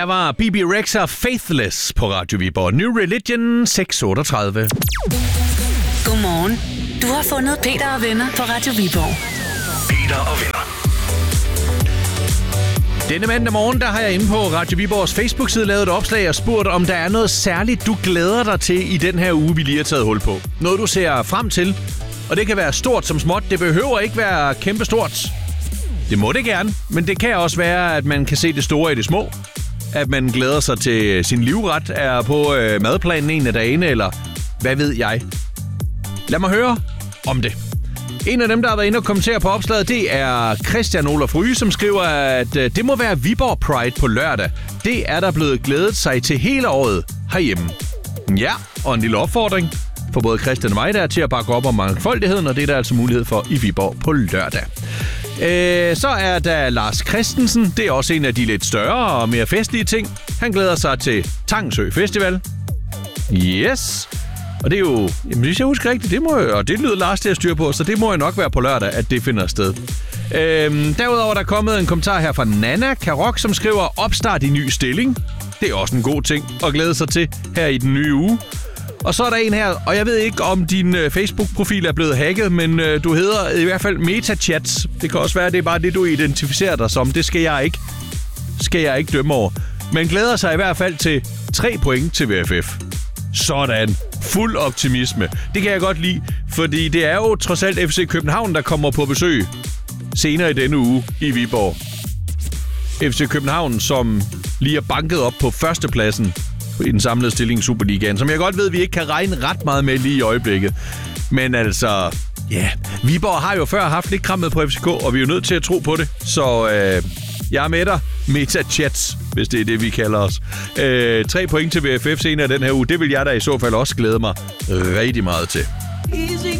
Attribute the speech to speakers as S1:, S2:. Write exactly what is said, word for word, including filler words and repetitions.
S1: var B B Rexha Faithless på Radio Viborg. New Religion seks otteogtredive.
S2: Godmorgen. Du har fundet Peter og venner på Radio Viborg.
S3: Peter og venner.
S1: Denne mandag morgen, der har jeg inde på Radio Viborgs Facebook-side lavet et opslag og spurgt, om der er noget særligt, du glæder dig til i den her uge, vi lige har taget hul på. Noget, du ser frem til. Og det kan være stort som småt. Det behøver ikke være kæmpestort. Det må det gerne, men det kan også være, at man kan se det store i det små. At man glæder sig til sin livret, er på øh, madplanen en af dagene, eller hvad ved jeg. Lad mig høre om det. En af dem, der har været inde og kommentere på opslaget, det er Christian Olaf Ryge, som skriver, at øh, det må være Viborg Pride på lørdag. Det er der blevet glædet sig til hele året herhjemme. Ja, og en lille opfordring for både Christian og mig der til at bakke op om mangfoldigheden, og det er der altså mulighed for i Viborg på lørdag. Øh, så er der Lars Christensen. Det er også en af de lidt større og mere festlige ting. Han glæder sig til Tangsø Festival. Yes. Og det er jo, jamen hvis jeg husker rigtigt, det må jeg, og det lyder Lars til at styre på, så det må jo nok være på lørdag, at det finder sted. Øhm, derudover er der kommet en kommentar her fra Nana Karok, som skriver opstart i ny stilling. Det er også en god ting at glæde sig til her i den nye uge. Og så er der en her, og jeg ved ikke, om din øh, Facebook-profil er blevet hacket, men øh, du hedder i hvert fald MetaChats. Det kan også være, at det er bare det, du identificerer dig som. Det skal jeg ikke, skal jeg ikke dømme over. Men glæder sig i hvert fald til tre point til V F F. Sådan. Fuld optimisme. Det kan jeg godt lide, fordi det er jo trods alt F C København, der kommer på besøg senere i denne uge i Viborg. F C København, som lige er banket op på førstepladsen i den samlede stilling i Superligaen, som jeg godt ved, vi ikke kan regne ret meget med lige i øjeblikket. Men altså, ja, yeah. Viborg har jo før haft lidt krammet på F C K, og vi er jo nødt til at tro på det. Så øh, jeg er med dig. MetaChats, hvis det er det, vi kalder os. Øh, tre point til V F F senere den her uge. Det vil jeg da i så fald også glæde mig rigtig meget til.